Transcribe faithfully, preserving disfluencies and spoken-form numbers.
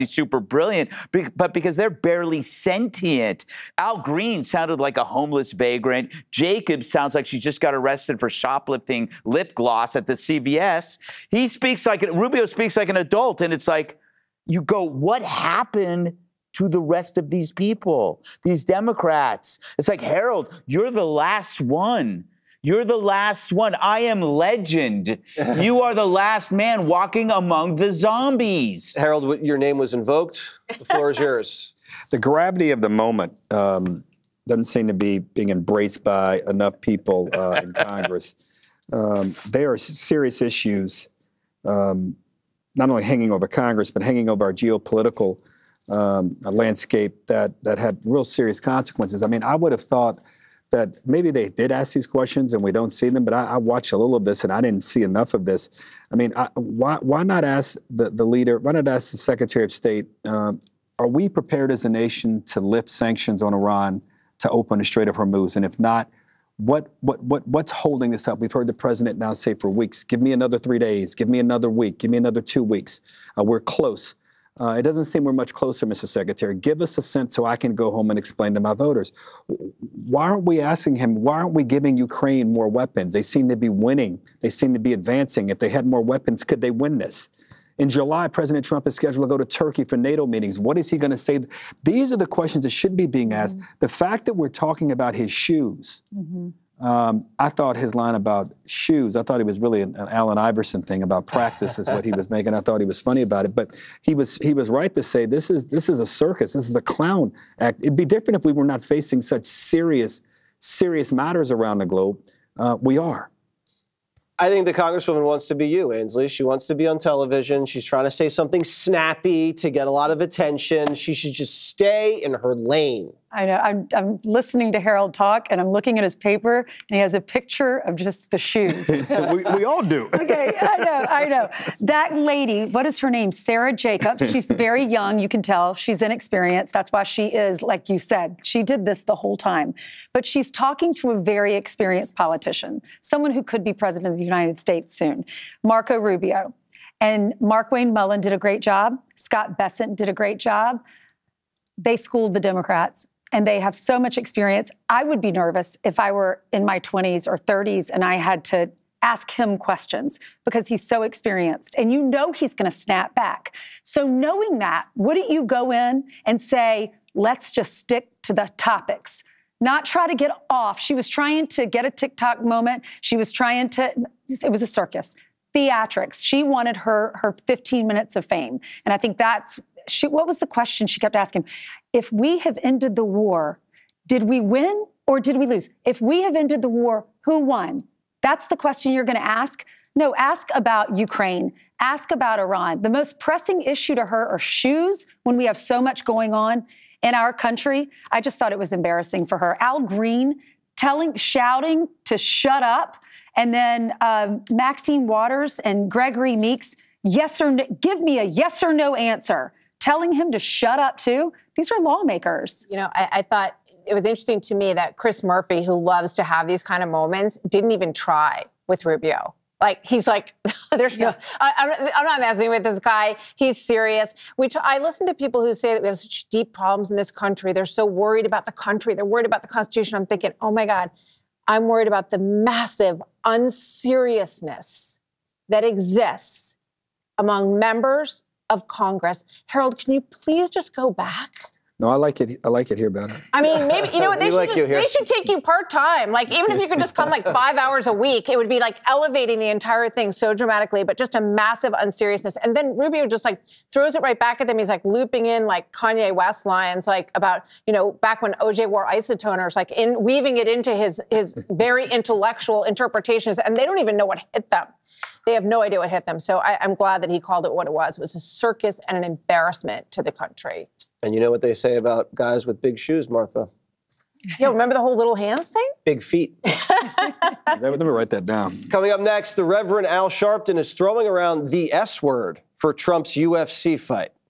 super brilliant, but because they're barely sentient. Al Green sounded like a homeless vagrant. Jacobs sounds like she just got arrested for shoplifting lip gloss at the C V S. He speaks like, Rubio speaks like an adult, and it's like, you go, what happened to the rest of these people, these Democrats? It's like, Harold, you're the last one. You're the last one. I am legend. You are the last man walking among the zombies. Harold, your name was invoked. The floor is yours. The gravity of the moment um, doesn't seem to be being embraced by enough people uh, in Congress. Um, they are serious issues, um, not only hanging over Congress, but hanging over our geopolitical um, landscape that, that had real serious consequences. I mean, I would have thought that maybe they did ask these questions and we don't see them, but I, I watched a little of this and I didn't see enough of this. I mean, I, why why not ask the, the leader, why not ask the Secretary of State, um, are we prepared as a nation to lift sanctions on Iran to open the Strait of Hormuz? And if not, what what what what's holding this up? We've heard the president now say for weeks, give me another three days, give me another week, give me another two weeks. Uh, we're close. Uh, it doesn't seem we're much closer, Mister Secretary. Give us a sense so I can go home and explain to my voters. Why aren't we asking him, why aren't we giving Ukraine more weapons? They seem to be winning. They seem to be advancing. If they had more weapons, could they win this? In July, President Trump is scheduled to go to Turkey for NATO meetings. What is he going to say? These are the questions that should be being asked. Mm-hmm. The fact that we're talking about his shoes, mm-hmm. Um, I thought his line about shoes, I thought he was really an, an Allen Iverson thing about practice is what he was making. I thought he was funny about it, but he was he was right to say this is this is a circus. This is a clown act. It'd be different if we were not facing such serious, serious matters around the globe. Uh, we are. I think the Congresswoman wants to be you, Ainsley. She wants to be on television. She's trying to say something snappy to get a lot of attention. She should just stay in her lane. I know. I'm, I'm listening to Harold talk, and I'm looking at his paper, and he has a picture of just the shoes. we, we all do. Okay, I know, I know. That lady, what is her name? Sarah Jacobs. She's very young. You can tell she's inexperienced. That's why she is, like you said, she did this the whole time. But she's talking to a very experienced politician, someone who could be president of the United States soon, Marco Rubio. And Markwayne Mullin did a great job. Scott Bessent did a great job. They schooled the Democrats. And they have so much experience. I would be nervous if I were in my twenties or thirties and I had to ask him questions because he's so experienced. And you know he's going to snap back. So knowing that, wouldn't you go in and say, let's just stick to the topics, not try to get off? She was trying to get a TikTok moment. She was trying to, it was a circus. Theatrics. She wanted her, her fifteen minutes of fame. And I think that's, she, what was the question she kept asking? If we have ended the war, did we win or did we lose? If we have ended the war, who won? That's the question you're going to ask. No, ask about Ukraine. Ask about Iran. The most pressing issue to her are shoes when we have so much going on in our country. I just thought it was embarrassing for her. Al Green telling, shouting to shut up. And then um, Maxine Waters and Gregory Meeks, yes or no, give me a yes or no answer. Telling him to shut up, too. These are lawmakers. You know, I, I thought it was interesting to me that Chris Murphy, who loves to have these kind of moments, didn't even try with Rubio. Like, he's like, there's no, I, I'm not messing with this guy. He's serious. Which I listen to people who say that we have such deep problems in this country. They're so worried about the country. They're worried about the Constitution. I'm thinking, oh, my God, I'm worried about the massive unseriousness that exists among members of Congress. Harold, can you please just go back? No, I like it. I like it here better. I mean, maybe, you know what, they, should, like just, they should take you part-time. Like, even if you could just come like five hours a week, it would be like elevating the entire thing so dramatically, but just a massive unseriousness. And then Rubio just like throws it right back at them. He's like looping in like Kanye West lines, like about, you know, back when O J wore isotoners, like in weaving it into his, his very intellectual interpretations. And they don't even know what hit them. They have no idea what hit them. So I, I'm glad that he called it what it was. It was a circus and an embarrassment to the country. And you know what they say about guys with big shoes, Martha? Yo, remember the whole little hands thing? Big feet. Let me write that down. Coming up next, the Reverend Al Sharpton is throwing around the S word for Trump's U F C fight.